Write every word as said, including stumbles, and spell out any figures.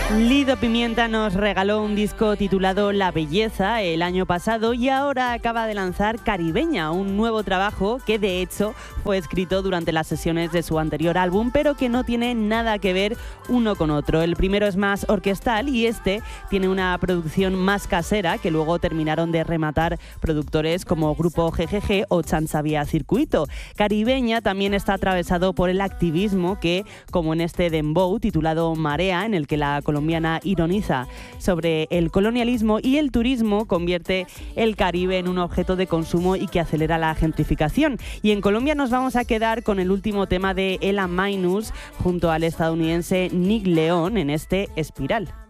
Lido Pimienta nos regaló un disco titulado La Belleza el año pasado y ahora acaba de lanzar Caribeña, un nuevo trabajo que de hecho fue escrito durante las sesiones de su anterior álbum, pero que no tiene nada que ver uno con otro. El primero es más orquestal y este tiene una producción más casera que luego terminaron de rematar productores como Grupo G G G o Chansavia Circuito. Caribeña también está atravesado por el activismo que, como en este dembow titulado Marea, en el que la colombiana ironiza sobre el colonialismo y el turismo, convierte el Caribe en un objeto de consumo y que acelera la gentrificación. Y en Colombia nos vamos a quedar con el último tema de Ela Minus junto al estadounidense Nick León en este Espiral.